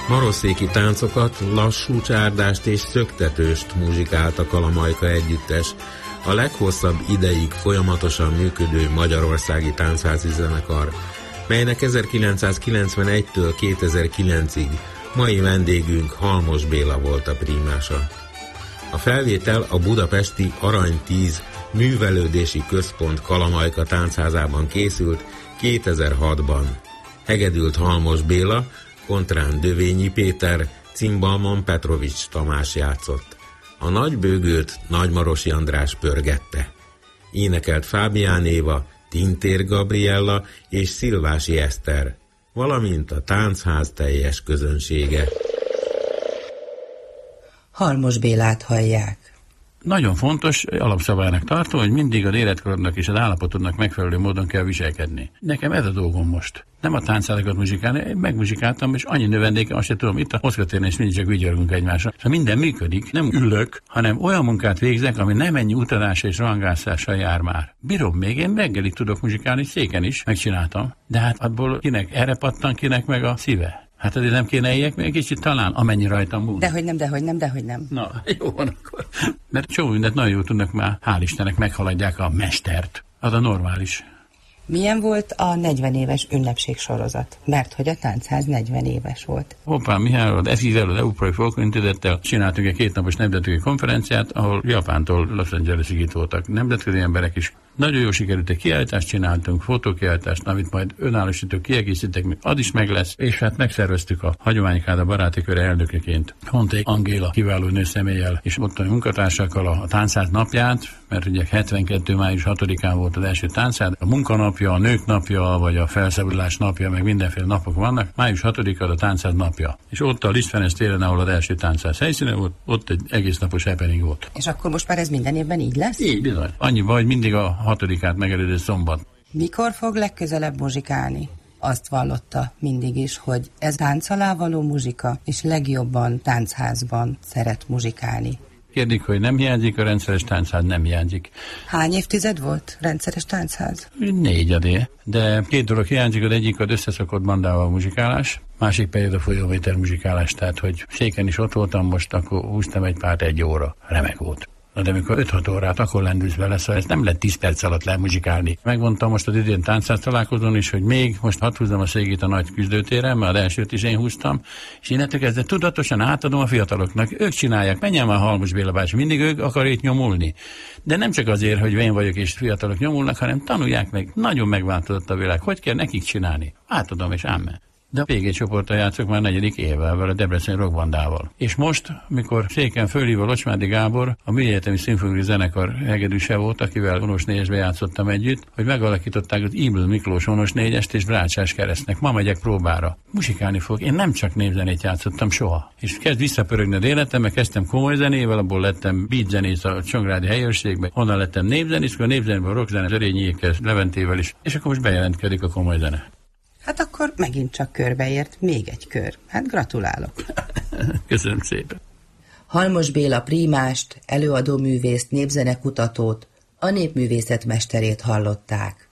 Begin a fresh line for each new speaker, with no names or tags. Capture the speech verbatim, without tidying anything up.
Marosszéki táncokat, lassú csárdást és szöktetőst muzsikált a Kalamajka együttes, a leghosszabb ideig folyamatosan működő magyarországi táncházi zenekar, melynek ezerkilencszázkilencvenegytől kétezer-kilencig mai vendégünk Halmos Béla volt a prímása. A felvétel a budapesti Arany tíz művelődési központ Kalamajka táncházában készült kétezer-hatban. Hegedült Halmos Béla, kontrán Dövényi Péter, cimbalmon Petrovics Tamás játszott. A nagybőgőt Nagymarosi András pörgette. Énekelt Fábián Éva, Tintér Gabriella és Szilvási Eszter, valamint a táncház teljes közönsége.
Halmos Bélát hallják.
Nagyon fontos, alapszabálynak tartom, hogy mindig az életkorodnak és az állapotodnak megfelelő módon kell viselkedni. Nekem ez a dolgom most. Nem a táncálakat muzsikálni, megmuzsikáltam, és annyi növendéke, azt se tudom, itt a Moszkvatéren és mindig csak vigyorgunk egymásra. Szóval minden működik, nem ülök, hanem olyan munkát végzek, ami nem ennyi utazása és rangászással jár már. Bírom még, én reggelig tudok muzsikálni, széken is, megcsináltam, de hát abból kinek erre pattan, kinek meg a szíve. Hát azért nem kéne éljek még kicsit talán, amennyi rajtam múlik.
Dehogy nem, dehogy nem, dehogy nem.
Na, jó van akkor. Mert csomó mindent nagyon jól tudnak már, hál' Istennek meghaladják a mestert. Az a normális.
Milyen volt a negyven éves ünnepségsorozat? Mert hogy a táncház negyven éves volt.
Hoppá, Mihály, az ezzel az Európai Folkintézettel csináltunk egy kétnapos nemzetközi konferenciát, ahol Japántól Los Angelesig itt voltak nemzetközi emberek is. Nagyon jó sikerült, egy kiállítást csináltunk, fotókiállítást, amit majd önállósítók kiegészítek, az is meg lesz, és hát megszerveztük a Hagyománykáda baráti köre elnökeként Honték Angéla kiváló nőszemélyel és ottani munkatársakkal a táncház napját, mert ugye hetvenkettő május hatodikán volt az első táncház, a munkanapja, a nők napja, vagy a felszabadulás napja, meg mindenféle napok vannak, május hatodika a táncház napja. És ott a Liszt Ferenc téren, ahol az első táncház helyszíne volt, ott egy egész napos happening volt.
És akkor most már ez minden évben így lesz?
Így bizony. Annyi baj, mindig a hatodikát megelőző szombat.
Mikor fog legközelebb muzsikálni? Azt vallotta mindig is, hogy ez tánc alá való muzsika, és legjobban táncházban szeret muzsikálni.
Kérdik, hogy nem hiányzik, a rendszeres táncház nem hiányzik.
Hány évtized volt rendszeres táncház?
Négy adé. De két dolog hiányzik, az egyik az összeszokott bandával muzsikálás, másik pedig a folyóméter muzsikálás, tehát hogy széken is ott voltam, most akkor húztam egy párt egy óra. Remek volt. Na de amikor öt-hat órát, akkor lendülsz vele, szóval ez nem lehet tíz perc alatt lemuzsikálni. Megmondtam most az idén táncház találkozón is, hogy még most hadd húzzam a szégét a nagy küzdőtéren, mert az elsőt is én húztam, és innentől kezdve tudatosan átadom a fiataloknak. Ők csinálják, menjen már Halmos Béla bácsi, mindig ők akar itt nyomulni. De nem csak azért, hogy én vagyok és fiatalok nyomulnak, hanem tanulják meg. Nagyon megváltozott a világ. Hogy kell nekik csinálni? Átadom és ámen. De a pé gé csoporttal játszok már negyedik évvel, a Debreceni rockbandával. És most, mikor széken fölhív a Locsmádi Gábor, a Műegyetemi Szimfonikus Zenekar hegedűse volt, akivel vonos négyesbe játszottam együtt, hogy megalakították az Ibl Miklós vonos négyest és Brácsás Keresztnek. Ma megyek próbára. Muzsikálni fog. Én nem csak népzenét játszottam soha. És kezd visszapörögni az életem, mert kezdtem komoly zenével, abból lettem beat zenész a Csongrádi helyőrségbe, onnan lettem népzenész, a népzenében a rockzene Zörényiékkel, Leventével is, és akkor most bejelentkezik a komoly zene.
Hát akkor megint csak körbeért, még egy kör. Hát gratulálok.
Köszönöm szépen.
Halmos Béla prímást, előadó művészt, népzenekutatót, a népművészet mesterét hallották.